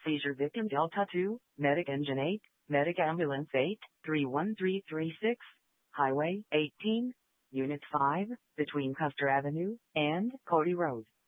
seizure victim Delta 2, Medic Engine 8, Medic Ambulance 8, 31336, Highway 18, Unit 5, between Custer Avenue and Cody Road.